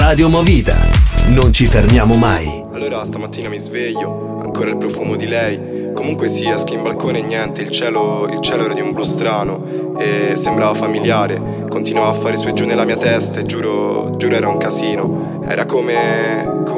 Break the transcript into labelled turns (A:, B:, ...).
A: Radio Movida. Non ci fermiamo mai.
B: Allora stamattina mi sveglio, ancora il profumo di lei. Comunque sia, esco in balcone e niente, il cielo era di un blu strano e sembrava familiare. Continuava a fare su e giù nella mia testa e giuro era un casino. Era come